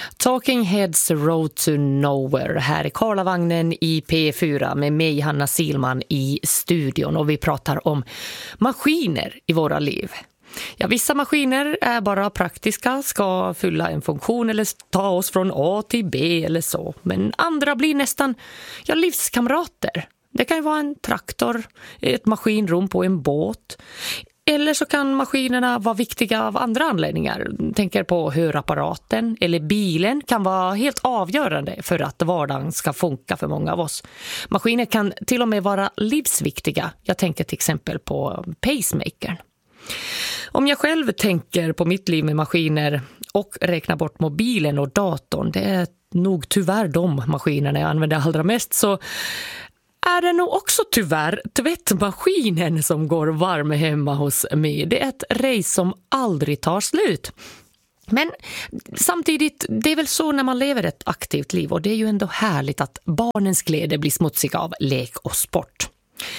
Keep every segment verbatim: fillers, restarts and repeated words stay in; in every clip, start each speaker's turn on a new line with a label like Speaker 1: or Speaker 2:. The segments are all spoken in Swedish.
Speaker 1: Talking Heads Road to Nowhere här i Karlavagnen i P fyra med mig Hanna Silman i studion, och vi pratar om maskiner i våra liv. Ja, vissa maskiner är bara praktiska, ska fylla en funktion eller ta oss från A till B eller så. Men andra blir nästan ja, livskamrater. Det kan ju vara en traktor, ett maskinrum på en båt. Eller så kan maskinerna vara viktiga av andra anledningar. Tänker på hörapparaten eller bilen kan vara helt avgörande för att vardagen ska funka för många av oss. Maskiner kan till och med vara livsviktiga. Jag tänker till exempel på pacemakern. Om jag själv tänker på mitt liv med maskiner och räknar bort mobilen och datorn, det är nog tyvärr de maskinerna jag använder allra mest, så är det nog också tyvärr tvättmaskinen som går varm hemma hos mig. Det är ett race som aldrig tar slut. Men samtidigt, det är väl så när man lever ett aktivt liv, och det är ju ändå härligt att barnens glädje blir smutsig av lek och sport.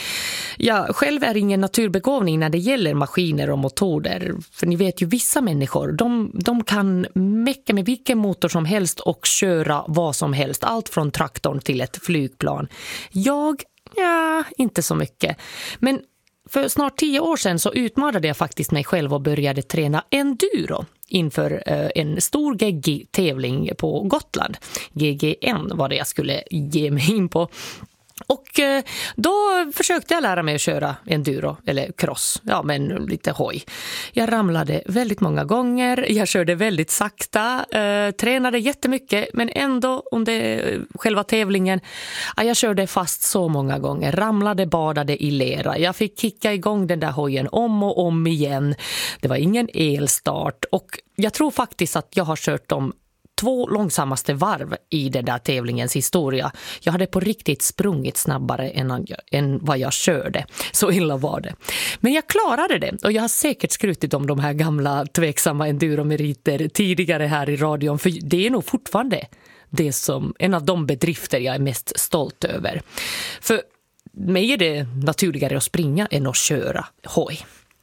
Speaker 1: Jag själv är ingen naturbegåvning när det gäller maskiner och motorer. För ni vet ju, vissa människor, de, de kan mecka med vilken motor som helst och köra vad som helst. Allt från traktorn till ett flygplan. Jag, ja, inte så mycket. Men för snart tio år sedan så utmanade jag faktiskt mig själv och började träna enduro inför eh, en stor G G-tävling på Gotland. G G N var det jag skulle ge mig in på. Och eh, då försökte jag lära mig att köra enduro eller cross, ja men lite hoj. Jag ramlade väldigt många gånger, jag körde väldigt sakta, eh, tränade jättemycket, men ändå under själva tävlingen, ja, jag körde fast så många gånger, ramlade, badade i lera. Jag fick kicka igång den där hojen om och om igen. Det var ingen elstart, och jag tror faktiskt att jag har kört dem två långsammaste varv i den där tävlingens historia. Jag hade på riktigt sprungit snabbare än, än vad jag körde. Så illa var det. Men jag klarade det, och jag har säkert skrutit om de här gamla tveksamma enduromeriter tidigare här i radion, för det är nog fortfarande det som en av de bedrifter jag är mest stolt över. För mig är det naturligare att springa än att köra hoj.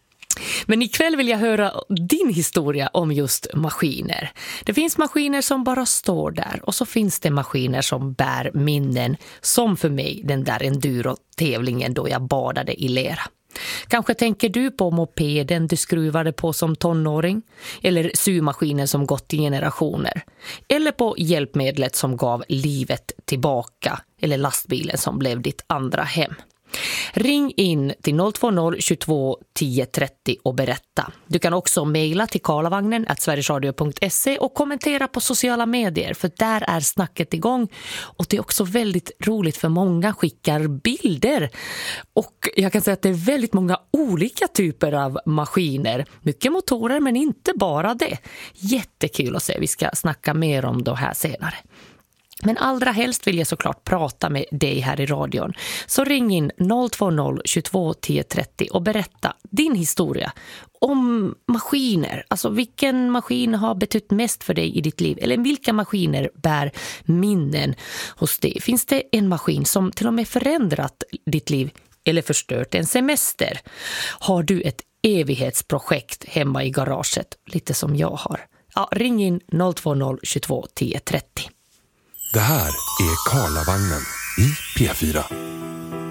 Speaker 1: Men ikväll vill jag höra din historia om just maskiner. Det finns maskiner som bara står där, och så finns det maskiner som bär minnen, som för mig den där enduro-tävlingen då jag badade i lera. Kanske tänker du på mopeden du skruvade på som tonåring, eller symaskinen som gått i generationer, eller på hjälpmedlet som gav livet tillbaka, eller lastbilen som blev ditt andra hem. Ring in till noll två noll tjugotvå tio trettio och berätta. Du kan också mejla till karlavagnen at sverigesradio punkt se och kommentera på sociala medier, för där är snacket igång. Och det är också väldigt roligt, för många skickar bilder. Och jag kan säga att det är väldigt många olika typer av maskiner. Mycket motorer, men inte bara det. Jättekul att se. Vi ska snacka mer om det här senare. Men allra helst vill jag såklart prata med dig här i radion. Så ring in noll två noll tjugotvå tio trettio och berätta din historia om maskiner. Alltså vilken maskin har betytt mest för dig i ditt liv? Eller vilka maskiner bär minnen hos dig? Finns det en maskin som till och med förändrat ditt liv eller förstört en semester? Har du ett evighetsprojekt hemma i garaget, lite som jag har? Ja, ring in noll två noll tjugotvå tio trettio.
Speaker 2: Det här är Karlavagnen i P fyra.